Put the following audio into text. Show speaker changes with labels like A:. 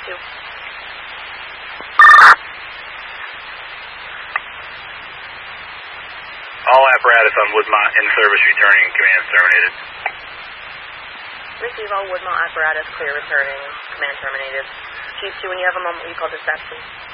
A: 2.
B: All apparatus on Woodmont in service returning. Command terminated.
A: Receive all Woodmont apparatus clear returning. Command terminated. Chief 2, when you have a moment, will you call dispatch, please?